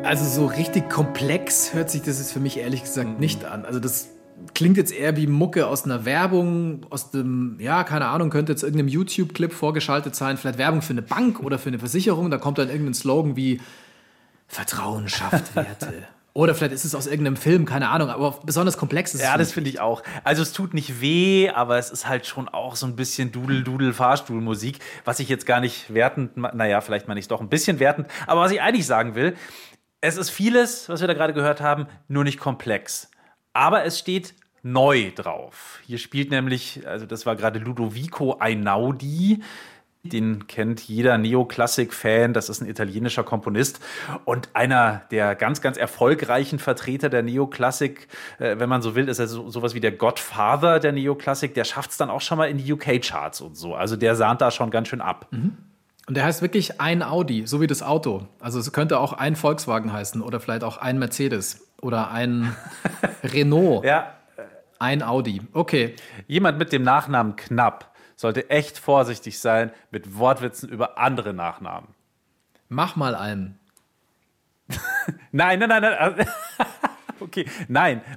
Also so richtig komplex hört sich das jetzt für mich ehrlich gesagt nicht an. Also das klingt jetzt eher wie Mucke aus einer Werbung, aus dem, ja, keine Ahnung, könnte jetzt irgendeinem YouTube-Clip vorgeschaltet sein, vielleicht Werbung für eine Bank oder für eine Versicherung, da kommt dann irgendein Slogan wie Vertrauen schafft Werte. Oder vielleicht ist es aus irgendeinem Film, keine Ahnung, aber besonders komplex ist es. Ja, das finde ich auch. Also es tut nicht weh, aber es ist halt schon auch so ein bisschen Dudel-Dudel-Fahrstuhlmusik, was ich jetzt gar nicht wertend, naja, vielleicht meine ich es doch ein bisschen wertend, aber was ich eigentlich sagen will, es ist vieles, was wir da gerade gehört haben, nur nicht komplex. Aber es steht neu drauf. Hier spielt nämlich, also das war gerade Ludovico Einaudi. Den kennt jeder Neoklassik-Fan. Das ist ein italienischer Komponist und einer der ganz, ganz erfolgreichen Vertreter der Neoklassik. Wenn man so will, ist er sowas wie der Godfather der Neoklassik. Der schafft es dann auch schon mal in die UK-Charts und so. Also der sahnt da schon ganz schön ab. Und der heißt wirklich ein Audi, so wie das Auto. Also es könnte auch ein Volkswagen heißen oder vielleicht auch ein Mercedes oder ein Renault. Ja, Ein Audi. Okay. jemand mit dem Nachnamen Knapp sollte echt vorsichtig sein mit Wortwitzen über andere Nachnamen. Mach mal einen. Nein, nein, nein, nein. Okay, nein.